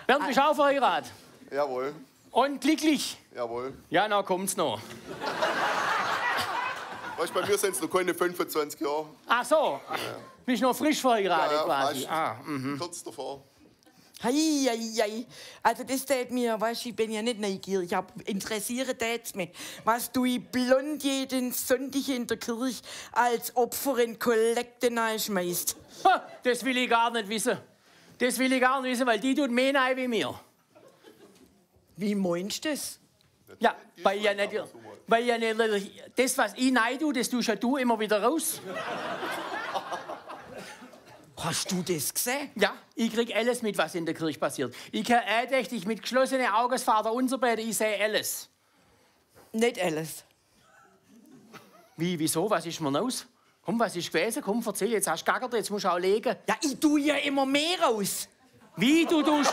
Bernd, bist du auch verheiratet? Jawohl. Und glücklich? Jawohl. Ja, na kommt's noch. Weißt, bei mir sind es noch keine 25 Jahre. Ach so. Ja. Bist noch frisch verheiratet Ja, quasi? Kurz davor. Hei. Also das tät mir, weißt du, ich bin ja nicht neugierig, aber interessiert tät's mich, was du blond jeden Sonntag in der Kirche als Opfer in Kollekte schmeißt. Das will ich gar nicht wissen. Das will ich gar nicht wissen, weil die tut mehr rein wie mir. Wie meinst du das? Ja, weil ja nicht, das, was ich rein tue, das tust ja du immer wieder raus. Hast du das gesehen? Ja, ich krieg alles mit, was in der Kirche passiert. Ich kann andächtig mit geschlossenen Augen das Vaterunser beten, ich sehe alles. Nicht alles. Wieso? Was ist mir aus? Komm, was ist gewesen? Komm, erzähl, jetzt hast du gackert, jetzt musst du auch legen. Ja, ich tue ja immer mehr raus. Wie du tust...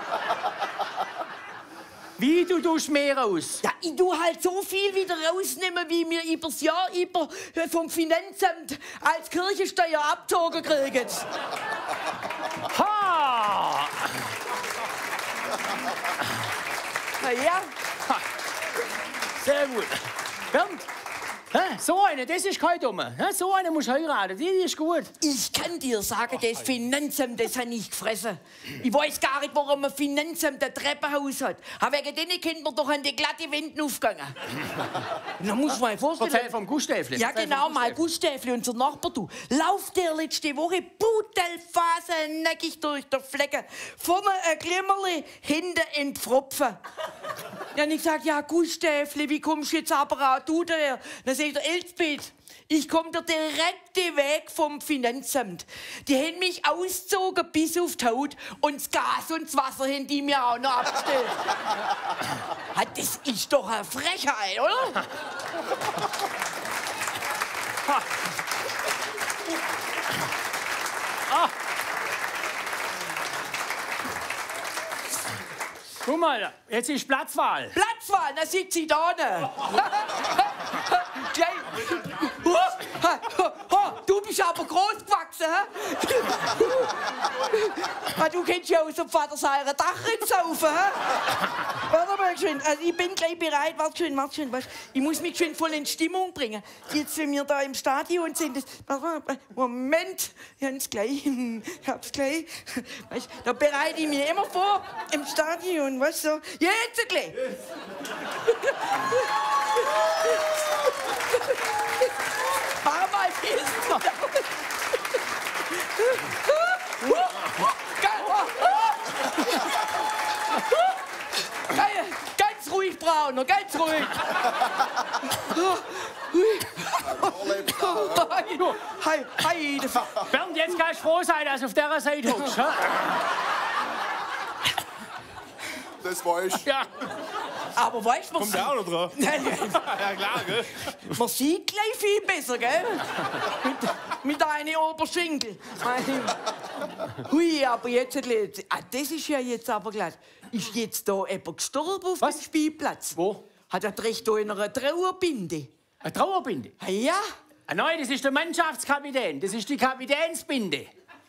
Wie du tust mehr raus? Ja, ich tue halt so viel wieder rausnehmen, wie wir übers Jahr über vom Finanzamt als Kirchensteuer abgezogen kriegen. Ha! Na ja. Ha. Sehr gut. Bernd, so eine, das ist kein Dumme. So eine muss heiraten, die ist gut. Ich kann dir sagen, das Finanzamt, das hat nicht gefressen. Ich weiß gar nicht, warum ein Finanzamt ein Treppenhaus hat. Aber wegen denen können wir doch an die glatte Wände aufgegangen. Da muss man sich vorstellen. Erzähl vom Gustäfli. Ja, genau, mal Gustäfli, unser Nachbar, du. Lauft der letzte Woche pudelfasernackig durch die Flecke. Vorne ein Glimmerli, hinten ein Pfropfen. Ja, und ich sag, ja, Gustäfli, wie kommst du jetzt aber auch du daher? Dann sagt er, Elsbeth, ich komme der direkte Weg vom Finanzamt. Die haben mich ausgezogen bis auf die Haut und das Gas und das Wasser haben die mir auch noch abgestellt. Das ist doch eine Frechheit, oder? Guck mal, jetzt ist Platzwahl. Platzwahl, da sitzt sie da ne. Du bist aber groß gewachsen, hä? Du kennst ja aus dem Vater seiner Dachrind saufen, hä? Warte mal geschwind, also ich bin gleich bereit. Warte schön, weißt, ich muss mich schön voll in Stimmung bringen. Jetzt, wenn wir da im Stadion sind, Moment, ich hab's gleich, Weißt, da bereite ich mich immer vor, im Stadion, weißt du, jetzt gleich. Mach mal fest. Ganz ruhig, Brauner, ganz ruhig. Hi. Bernd, jetzt kannst du froh sein, dass du auf dieser Seite hockst. Das war ich. Ja. Aber weißt du, was? Kommt der auch noch drauf? Nein. Ja, klar, gell? Man sieht gleich viel besser, gell? mit einem Oberschenkel. Hui, aber jetzt, das ist ja jetzt aber glatt. Ist jetzt da jemand gestorben auf dem Spielplatz? Wo? Hat er trägt da in einer Trauerbinde? Eine Trauerbinde? Ja. Nein, das ist der Mannschaftskapitän. Das ist die Kapitänsbinde.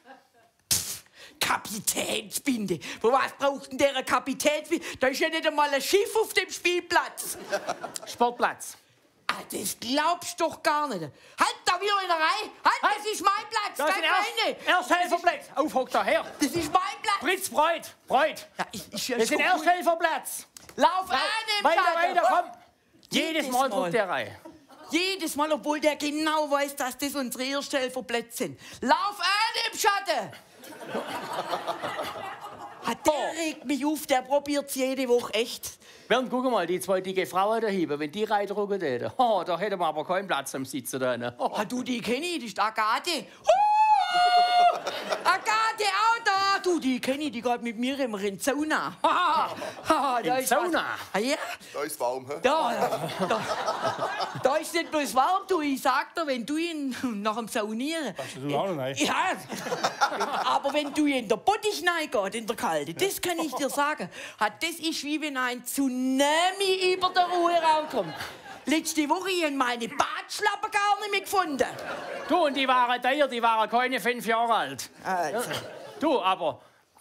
Kapitänsbinde? Für was braucht denn der eine Kapitänsbinde? Da ist ja nicht einmal ein Schiff auf dem Spielplatz. Sportplatz. Das glaubst du doch gar nicht. Halt da wieder in der Reihe. Halt, das ist mein Platz. Das ist ein Ersthelferplatz. Hock da her. Das ist mein Platz. Fritz Breut. Ja, ist ja Das ist ein Ersthelferplatz. Lauf an dem Weiter, komm. Jedes Mal Mal. guckt der Rein. Jedes Mal, obwohl der genau weiß, dass das unsere Ersthelferplätze sind. Lauf an dem Schatten. Der regt mich auf, der probiert's jede Woche echt. Bernd, guck mal, die zwei dicke Frauen da hinten, wenn die reindrücken täten, da hätten wir aber keinen Platz am Sitzen da. Ne? Du, die kenne ich, das ist Agathe. Agathe, auch da. Du, die kenne ich, die geht mit mir immer in die Sauna. In Sauna? Ja. Da ist warm, hä? Da ist nicht bloß warm, du. Ich sag dir, wenn du ihn nach dem Saunieren... Hast du auch noch rein? Ja, aber wenn du in der Bottich reingehst, in der Kalte, das kann ich dir sagen, das ist wie wenn ein Tsunami über den Ruheraum kommt. Letzte Woche haben meine Badschlappen gar nicht mehr gefunden. Du, und die waren keine 5 Jahre alt. Also. Du, aber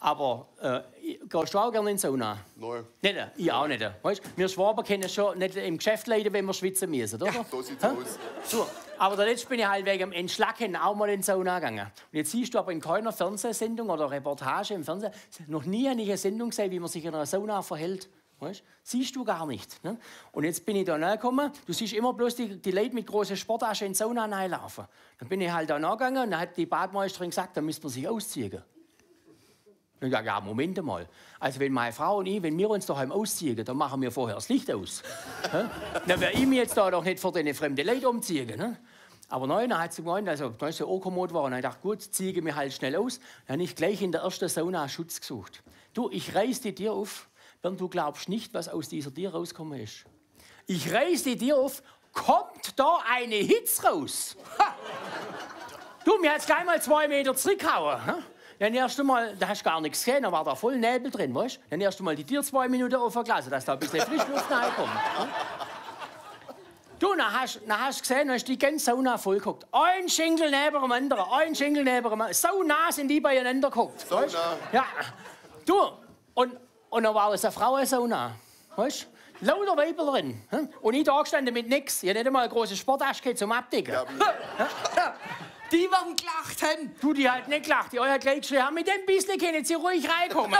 aber gehst du auch gerne in die Sauna? Nein. Nicht? Ich auch nicht. Weißt? Wir Schwaber können schon nicht im Geschäft leiden, wenn wir schwitzen müssen, oder? So sieht's aus. So, aber der letzte bin ich halt wegen dem Entschlacken auch mal in die Sauna gegangen. Und jetzt siehst du aber in keiner Fernsehsendung oder Reportage im Fernsehen, noch nie habe ich eine Sendung gesehen, wie man sich in einer Sauna verhält. Weißt? Siehst du gar nicht. Ne? Und jetzt bin ich da nachgekommen. Du siehst immer bloß die Leute mit großen Sporttaschen in die Sauna reinlaufen. Dann bin ich halt da nachgegangen und dann hat die Badmeisterin gesagt, da müsste man sich ausziehen. Und ich sage, ja, Moment mal. Also wenn meine Frau und ich, wenn wir uns daheim ausziehen, dann machen wir vorher das Licht aus. Dann werde ich mich jetzt da doch nicht vor den fremden Leuten umziehen. Ne? Aber nein, dann hat sie gemeint, also da ist der Urkommod war. Und dann dachte ich, gut, ziehe ich mich halt schnell aus. Dann habe ich gleich in der ersten Sauna Schutz gesucht. Du, ich reiß die Tür auf. Bernd, du glaubst nicht, was aus dieser Tür rausgekommen ist. Ich reiß die Tür auf, kommt da eine Hitze raus. Ha! Du, mir hat es gleich mal 2 Meter zurückgehauen. Ha? Dann erst einmal, da hast du gar nichts gesehen, da war da voll Nebel drin, weißt du? Dann erst einmal die Tür 2 Minuten offen gelassen, dass da ein bisschen Frischluft reinkommt. Ja? Du, dann hast du gesehen, dann ist die ganze Sauna voll geguckt. Ein Schinkel neben dem anderen, ein Schinkel neben dem anderen. So nah sind die beieinander geguckt. So weißt? nah. Ja. Du, und dann war es eine Frauensauna. Weißt du? Lauter Weiber drin. Hm? Und ich da gestanden mit nichts. Ich hatte nicht einmal eine große Sportasche zum Abdecken. Ja, Die werden gelacht haben. Du, die hat nicht gelacht. Die hat gleich geschrien, mit dem bisschen können Sie ruhig reinkommen.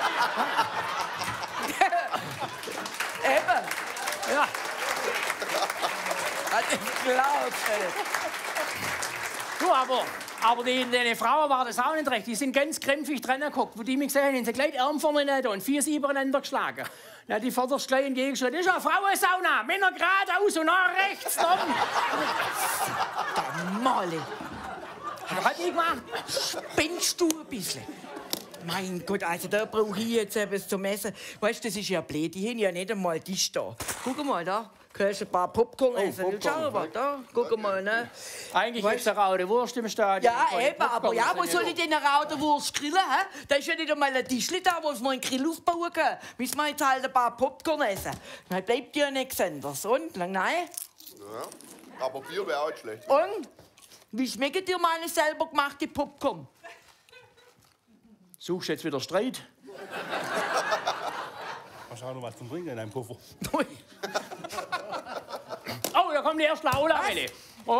Eben. Ja. Hat ich geglaubt. Du, aber die Frauen waren das auch nicht recht. Die sind ganz krämpfig dran geguckt. Wo die mich gesehen haben, haben sie gleich die Arme voneinander und 4 übereinander geschlagen. Dann hat die vorderst gleich entgegengeschlagen, das ist eine Frauensauna. Männer geradeaus und nach rechts. Da Male. Was hat die gemacht? Spinnst du ein bisschen? Mein Gott, also da brauche ich jetzt etwas zum Essen. Weißt du, das ist ja blöd. Ich habe ja nicht einmal Tisch da. Guck mal, da kannst du ein paar Popcorn essen. Schau mal, da, guck mal, ne? Eigentlich ist eine raue Wurst im Stadion. Ja, eben, aber ja, wo soll ich denn eine Raudenwurst grillen, hä? Da ist ja nicht einmal ein Tisch da, wo wir einen Grill aufbauen können. Müssen wir jetzt halt ein paar Popcorn essen. Dann bleibt ja nichts anderes. Und? Nein? Ja, aber Bier wäre auch nicht schlecht. Und? Wie schmecken dir meine selber gemachte Popcorn? Suchst du jetzt wieder Streit? Hast du auch noch was zum Trinken in deinem Puffer? Oh, da kommt die erste Laula rein. Und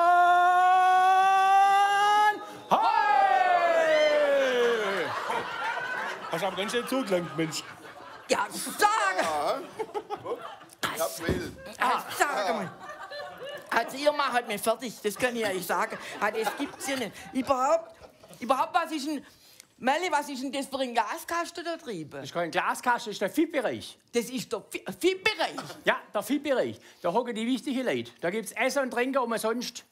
hey! Hast du aber ganz schön zugelangt, Mensch. Ja, sag! Ich hab's will. Sag mal. Also, ihr macht mich fertig, das kann ich euch sagen. Das gibt's ja nicht. Überhaupt, was ist denn... Melli, was ist denn das für ein Gaskasten da drüben? Das ist kein Glaskasten, das ist der VIP-Bereich. Das ist der VIP-Bereich. Ja, der VIP-Bereich. Da hocken die wichtigen Leute. Da gibt's Essen und Trinken umsonst.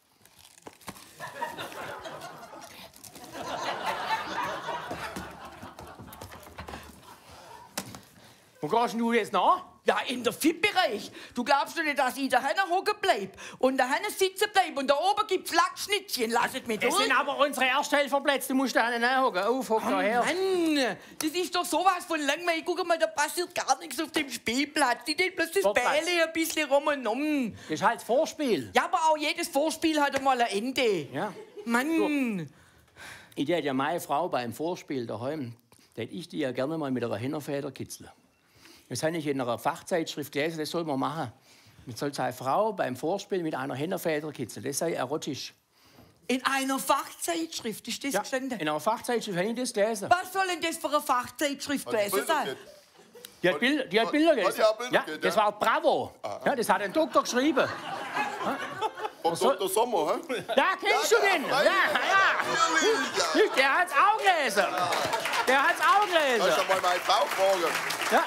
Wo gehst du jetzt nach? Ja, in der VIP-Bereich. Du glaubst doch nicht, dass ich da hinten hocken bleib und da hinten sitzen bleib und da oben gibt's Lachsschnittchen. Lasst mich durch. Das sind aber unsere Ersthelferplätze. Du musst da hinten hocken. Auf, hock da her. Mann, das ist doch sowas von langweilig. Guck mal, da passiert gar nichts auf dem Spielplatz. Die tun bloß das Sportplatz. Bälle ein bisschen rum und um. Das ist halt das Vorspiel. Ja, aber auch jedes Vorspiel hat einmal ein Ende. Ja. Mann. Ich hätte ja meine Frau beim Vorspiel daheim, da hätte ich die ja gerne mal mit einer Hennerfeder kitzeln. Das habe ich in einer Fachzeitschrift gelesen, das soll man machen. Man soll seine Frau beim Vorspiel mit einer Hennerfeder kitzeln. Das sei erotisch. In einer Fachzeitschrift ist das Ja, gestanden? in einer Fachzeitschrift habe ich das gelesen. Was soll denn das für eine Fachzeitschrift gewesen sein? Die hat Bilder gelesen. die hat Bilder Ja, gegeben, das ja. war Bravo. Ja, das hat ein Doktor geschrieben. Vom Dr. Sommer, hä? Da kennst du den. Ja, ja. Der hat's auch gelesen. Der hat's auch gelesen. Kannst du mal meine Frau fragen? Ja.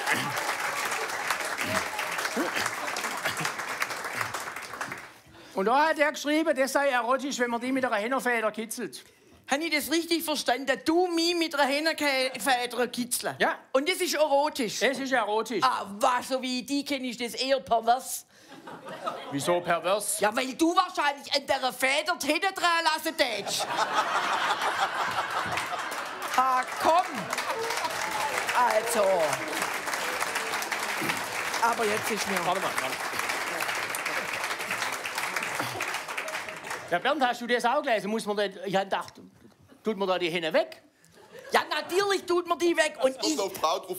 Und da hat er geschrieben, das sei erotisch, wenn man die mit einer Hennerfeder kitzelt. Habe ich das richtig verstanden? Du mich mit einer Hennerfeder kitzeln? Ja. Und das ist erotisch? Das ist erotisch. Ah, was, so wie die kenne ich das eher pervers. Wieso pervers? Ja, weil du wahrscheinlich an der Feder die Hände dran lassen tätst. Ah, komm. Also. Aber jetzt ist mir... Warte mal. Ja, Bernd, hast du das auch gelesen? Muss man da, ich habe gedacht, tut man da die Hände weg? Ja, natürlich tut man die weg. Und Kommt ich, auf die Frau drauf